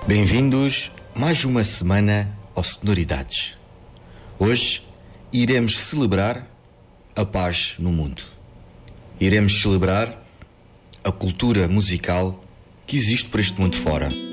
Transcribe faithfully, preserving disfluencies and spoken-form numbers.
Bem-vindos mais uma semana ao Sonoridades. Hoje iremos celebrar a paz no mundo. Iremos celebrar a cultura musical que existe por este mundo fora.